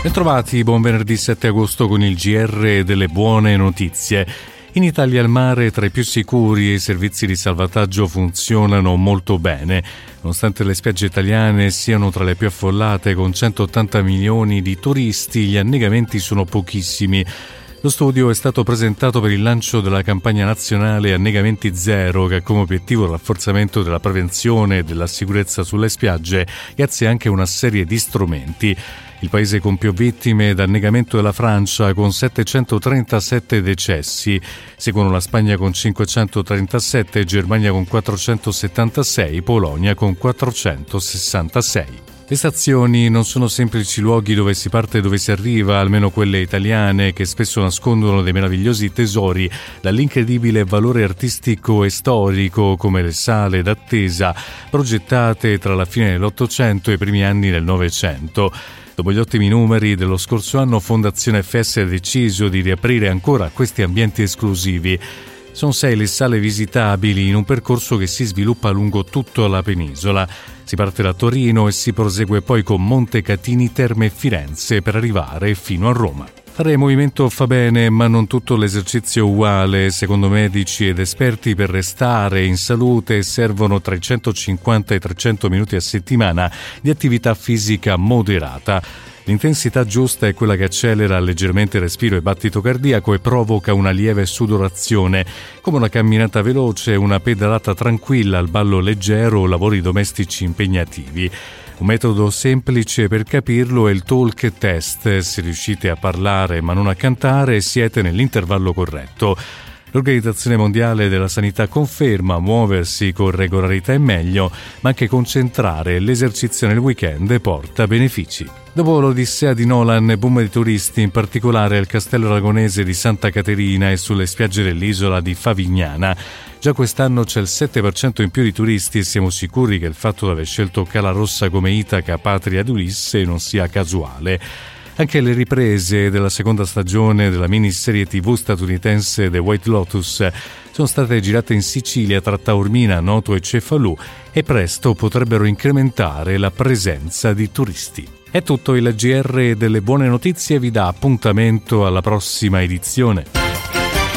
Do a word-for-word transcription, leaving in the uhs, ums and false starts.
Bentrovati, buon venerdì sette agosto con il G R delle buone notizie. In Italia il mare è tra i più sicuri e i servizi di salvataggio funzionano molto bene. Nonostante le spiagge italiane siano tra le più affollate con centottanta milioni di turisti, gli annegamenti sono pochissimi. Lo studio è stato presentato per il lancio della campagna nazionale Annegamenti Zero, che ha come obiettivo il rafforzamento della prevenzione e della sicurezza sulle spiagge, grazie anche a una serie di strumenti. Il paese con più vittime d'annegamento è la Francia, con settecentotrentasette decessi, seguono la Spagna con cinquecentotrentasette, Germania con quattrocentosettantasei, Polonia con quattrocentosessantasei. Le stazioni non sono semplici luoghi dove si parte e dove si arriva, almeno quelle italiane, che spesso nascondono dei meravigliosi tesori dall'incredibile valore artistico e storico, come le sale d'attesa, progettate tra la fine dell'Ottocento e i primi anni del Novecento. Dopo gli ottimi numeri dello scorso anno, Fondazione F S ha deciso di riaprire ancora questi ambienti esclusivi. Sono sei le sale visitabili in un percorso che si sviluppa lungo tutta la penisola. Si parte da Torino e si prosegue poi con Montecatini, Terme e Firenze per arrivare fino a Roma. Fare movimento fa bene, ma non tutto l'esercizio è uguale. Secondo medici ed esperti, per restare in salute servono tra i centocinquanta e i trecento minuti a settimana di attività fisica moderata. L'intensità giusta è quella che accelera leggermente il respiro e battito cardiaco e provoca una lieve sudorazione, come una camminata veloce, una pedalata tranquilla, al ballo leggero o lavori domestici impegnativi. Un metodo semplice per capirlo è il talk test. Se riuscite a parlare ma non a cantare, siete nell'intervallo corretto. L'Organizzazione Mondiale della Sanità conferma: muoversi con regolarità è meglio, ma anche concentrare l'esercizio nel weekend porta benefici. Dopo l'odissea di Nolan, boom di turisti, in particolare al castello aragonese di Santa Caterina e sulle spiagge dell'isola di Favignana. Già quest'anno c'è il sette per cento in più di turisti e siamo sicuri che il fatto di aver scelto Cala Rossa come Itaca, patria di Ulisse, non sia casuale. Anche le riprese della seconda stagione della miniserie tivù statunitense The White Lotus sono state girate in Sicilia tra Taormina, Noto e Cefalù e presto potrebbero incrementare la presenza di turisti. È tutto. Il G R delle buone notizie vi dà appuntamento alla prossima edizione.